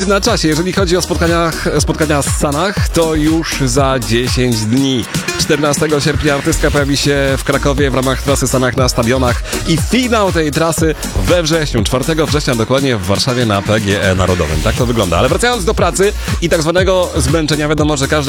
na czasie. Jeżeli chodzi o spotkania z Sanach, to już za 10 dni. 14 sierpnia artystka pojawi się w Krakowie w ramach trasy Sanach na stadionach i finał tej trasy we wrześniu, 4 września dokładnie w Warszawie na PGE Narodowym. Tak to wygląda. Ale wracając do pracy i tak zwanego zmęczenia, wiadomo, że każda